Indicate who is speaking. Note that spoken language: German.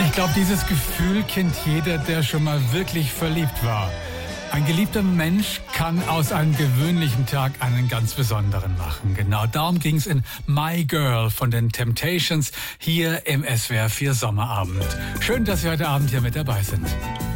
Speaker 1: Ich glaube, dieses Gefühl kennt jeder, der schon mal wirklich verliebt war. Ein geliebter Mensch kann aus einem gewöhnlichen Tag einen ganz besonderen machen. Genau darum ging es in My Girl von den Temptations hier im SWR 4 Sommerabend. Schön, dass Sie heute Abend hier mit dabei sind.